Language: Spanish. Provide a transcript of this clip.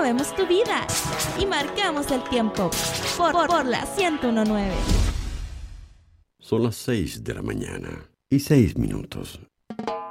movemos tu vida y marcamos el tiempo por la 101.9. Son las 6 de la mañana y 6 minutos.